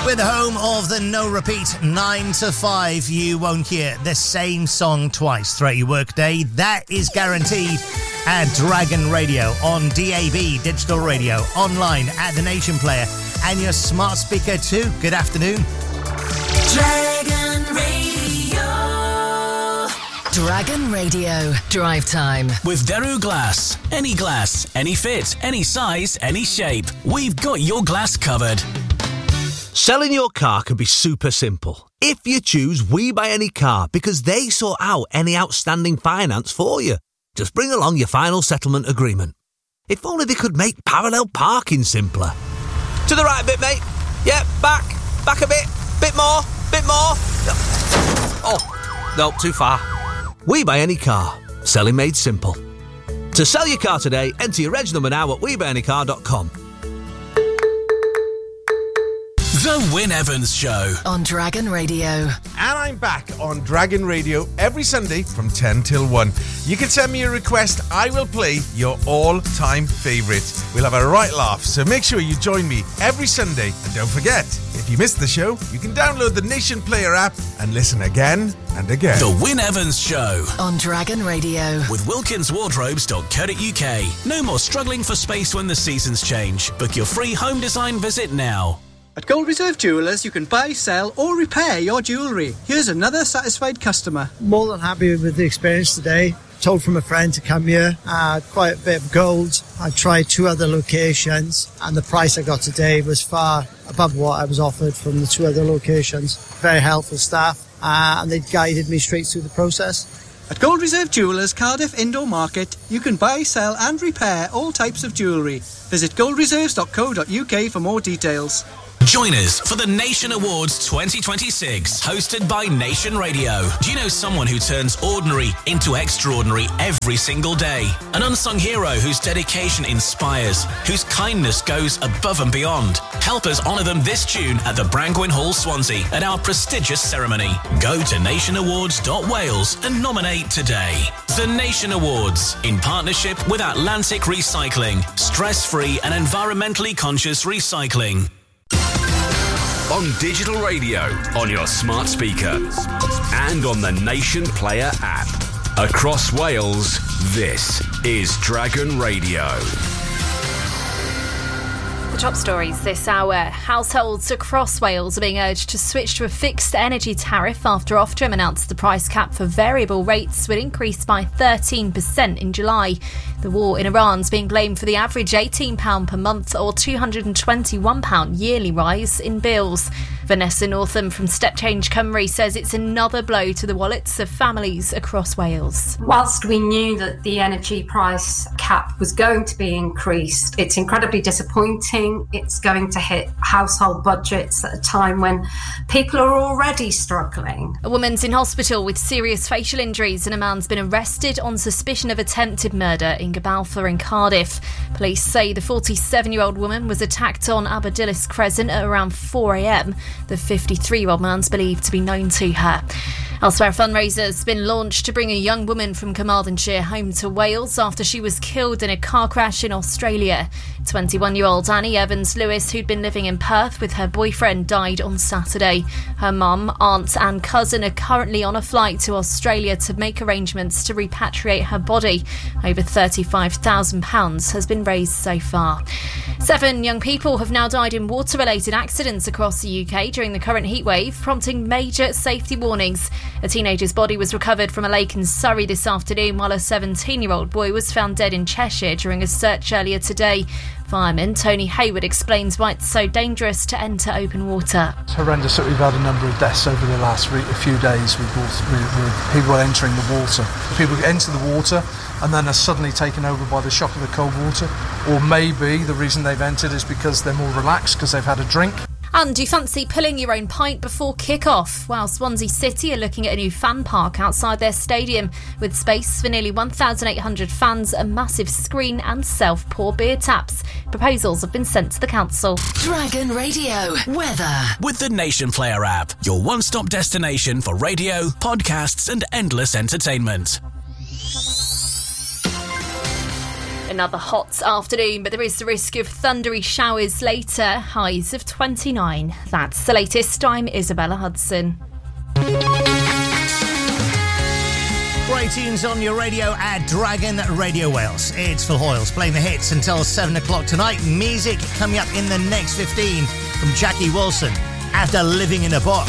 With the home of the no repeat 9 to 5, you won't hear the same song twice throughout your workday. That is guaranteed at Dragon Radio, on DAB, digital radio, online at the Nation Player, and your smart speaker too. Good afternoon. Dragon Radio. Dragon Radio. Drive time. With Daru Glass. Any glass, any fit, any size, any shape. We've got your glass covered. Selling your car can be super simple if you choose We Buy Any Car, because they sort out any outstanding finance for you. Just bring along your final settlement agreement. If only they could make parallel parking simpler. To the right a bit, mate. Yeah, back a bit more. Oh, no, too far. We Buy Any Car. Selling made simple. To sell your car today, enter your reg number now at WeBuyAnyCar.com. The Wyn Evans Show on Dragon Radio. And I'm back on Dragon Radio every Sunday from 10 till 1. You can send me a request. I will play your all-time favourite. We'll have a right laugh, so make sure you join me every Sunday. And don't forget, if you missed the show, you can download the Nation Player app and listen again and again. The Wyn Evans Show on Dragon Radio. With WilkinsWardrobes.co.uk. No more struggling for space when the seasons change. Book your free home design visit now. At Gold Reserve Jewellers, you can buy, sell or repair your jewellery. Here's another satisfied customer. More than happy with the experience today. Told from a friend to come here. I had quite a bit of gold. I tried 2 other locations and the price I got today was far above what I was offered from the 2 other locations. Very helpful staff and they guided me straight through the process. At Gold Reserve Jewellers, Cardiff Indoor Market, you can buy, sell and repair all types of jewellery. Visit goldreserves.co.uk for more details. Join us for the Nation Awards 2026, hosted by Nation Radio. Do you know someone who turns ordinary into extraordinary every single day? An unsung hero whose dedication inspires, whose kindness goes above and beyond. Help us honour them this June at the Brangwyn Hall, Swansea, at our prestigious ceremony. Go to nationawards.wales and nominate today. The Nation Awards, in partnership with Atlantic Recycling, stress-free and environmentally conscious recycling. On digital radio, on your smart speaker, and on the Nation Player app. Across Wales, this is Dragon Radio. The top stories this hour. Households across Wales are being urged to switch to a fixed energy tariff after Ofgem announced the price cap for variable rates would increase by 13% in July. The war in Iran's being blamed for the average £18 per month or £221 yearly rise in bills. Vanessa Northam from Step Change Cymru says it's another blow to the wallets of families across Wales. Whilst we knew that the energy price cap was going to be increased, it's incredibly disappointing. It's going to hit household budgets at a time when people are already struggling. A woman's in hospital with serious facial injuries and a man's been arrested on suspicion of attempted murder in Gabalfa in Cardiff. Police say the 47-year-old woman was attacked on Aberdillis Crescent at around 4 a.m. The 53-year-old man's believed to be known to her. Elsewhere, a fundraiser has been launched to bring a young woman from Carmarthenshire home to Wales after she was killed in a car crash in Australia. 21-year-old Annie Evans-Lewis, who'd been living in Perth with her boyfriend, died on Saturday. Her mum, aunt and cousin are currently on a flight to Australia to make arrangements to repatriate her body. Over £35,000 has been raised so far. 7 young people have now died in water-related accidents across the UK during the current heatwave, prompting major safety warnings. A teenager's body was recovered from a lake in Surrey this afternoon, while a 17-year-old boy was found dead in Cheshire during a search earlier today. Fireman Tony Hayward explains why it's so dangerous to enter open water. It's horrendous that we've had a number of deaths over the last few days with people entering the water. People enter the water and then are suddenly taken over by the shock of the cold water. Or maybe the reason they've entered is because they're more relaxed because they've had a drink. And do you fancy pulling your own pint before kick-off? While Swansea City are looking at a new fan park outside their stadium with space for nearly 1,800 fans, a massive screen and self-pour beer taps. Proposals have been sent to the council. Dragon Radio weather. With the Nation Player app, your one-stop destination for radio, podcasts and endless entertainment. The Another hot afternoon, but there is the risk of thundery showers later, highs of 29. That's the latest. I'm Isabella Hudson. Great tunes on your radio at Dragon Radio Wales. It's Phil Hoyles playing the hits until 7 o'clock tonight. Music coming up in the next 15 from Jackie Wilson, After Living in a Box.